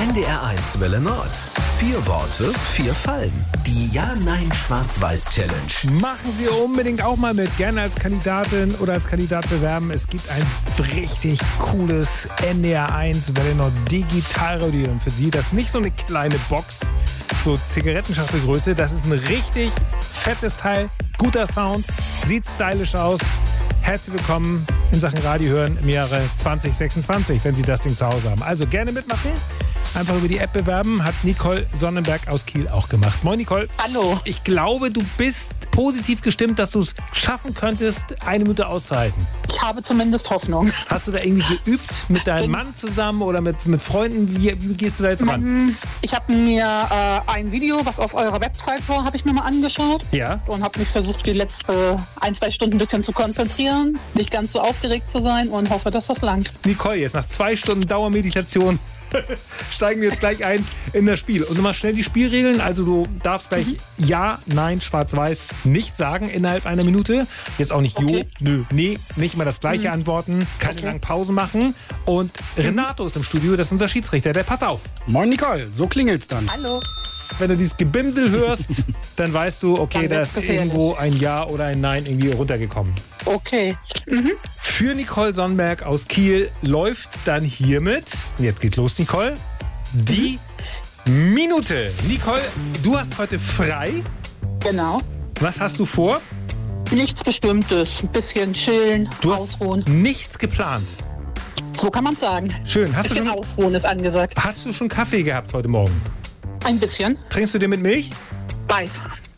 NDR1 Welle Nord. 4 Worte, 4 Fallen. Die Ja-Nein-Schwarz-Weiß-Challenge. Machen Sie unbedingt auch mal mit. Gerne als Kandidatin oder als Kandidat bewerben. Es gibt ein richtig cooles NDR1 Welle Nord Digitalradio für Sie. Das ist nicht so eine kleine Box, so Zigarettenschachtelgröße. Das ist ein richtig fettes Teil. Guter Sound, sieht stylisch aus. Herzlich willkommen in Sachen Radio hören im Jahre 2026, wenn Sie das Ding zu Hause haben. Also gerne mitmachen. Einfach über die App bewerben, hat Nicole Sonnenberg aus Kiel auch gemacht. Moin Nicole. Hallo. Ich glaube, du bist positiv gestimmt, dass du es schaffen könntest, 1 Minute auszuhalten. Ich habe zumindest Hoffnung. Hast du da irgendwie geübt mit deinem Mann zusammen oder mit Freunden? Wie gehst du da jetzt ran? Ich habe mir ein Video, was auf eurer Website war, habe ich mir mal angeschaut. Ja. Und habe mich versucht, die letzten 1-2 Stunden ein bisschen zu konzentrieren, nicht ganz so aufgeregt zu sein und hoffe, dass das langt. Nicole, jetzt nach 2 Stunden Dauermeditation steigen wir jetzt gleich ein in das Spiel. Und nochmal schnell die Spielregeln. Also du darfst gleich Ja, Nein, Schwarz-Weiß nicht sagen innerhalb einer Minute. Jetzt auch nicht Okay. Jo, Nö, Nee, nicht immer das Gleiche antworten. Keine langen Pausen machen. Und Renato ist im Studio, das ist unser Schiedsrichter. Der passt auf. Moin Nicole, so klingelt's dann. Hallo. Wenn du dieses Gebimsel hörst, dann weißt du, okay, Dann da wird's ist gefährlich. irgendwo ein Ja oder ein Nein irgendwie runtergekommen. Okay. Für Nicole Sonnenberg aus Kiel läuft dann hiermit, jetzt geht's los, Nicole, die Minute. Nicole, du hast heute frei. Genau. Was hast du vor? Nichts Bestimmtes. Ein bisschen chillen, Du hast ausruhen. nichts geplant. So kann man sagen. Schön. Ein bisschen ausruhen ist angesagt. Hast du schon Kaffee gehabt heute Morgen? Ein bisschen. Trinkst du den mit Milch? Weiß.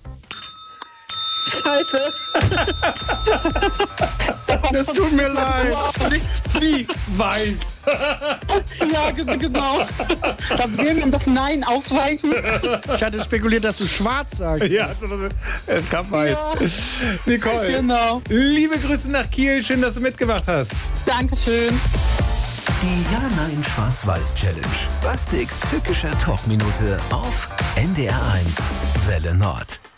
Scheiße. Das tut mir leid. Wie? Weiß. Ja, genau. Da will man das Nein ausweichen. Ich hatte spekuliert, dass du schwarz sagst. Ja, es kam weiß. Ja. Nicole, Genau. liebe Grüße nach Kiel. Schön, dass du mitgemacht hast. Dankeschön. Die Ja-Nein-Schwarz-Weiß-Challenge. Bastiks tückischer Talkminute auf NDR1 Welle Nord.